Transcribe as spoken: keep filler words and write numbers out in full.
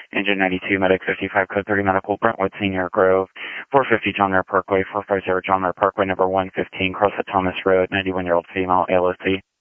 Engine ninety-two, Medic fifty-five, Code thirty Medical, Brentwood Senior Grove, four fifty John Muir Parkway, four fifty John Muir Parkway, number one fifteen, cross at Thomas Road, ninety-one-year-old female, A L O C.